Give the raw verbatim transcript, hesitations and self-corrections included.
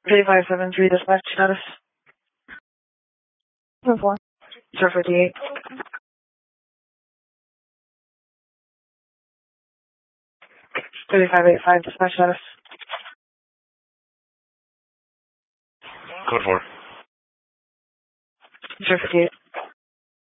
thirty-five seventy-three dispatch status. Ten four. Sir fifty-eight. thirty-five eighty-five dispatch status. Code four. Sir fifty-eight.